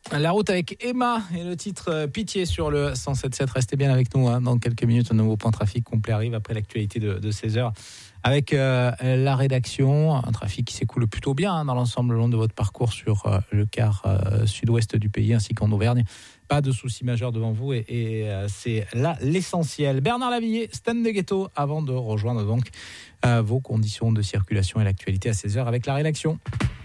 La route avec Emma et le titre Pitié sur le 107.7. Restez bien avec nous. Dans quelques minutes, un nouveau point trafic complet arrive après l'actualité de 16h avec la rédaction. Un trafic qui s'écoule plutôt bien dans l'ensemble le long de votre parcours sur le quart sud-ouest du pays ainsi qu'en Auvergne. Pas de soucis majeurs devant vous et c'est là l'essentiel. Bernard Lavillier, Stand de Ghetto, avant de rejoindre donc vos conditions de circulation et l'actualité à 16h avec la rédaction.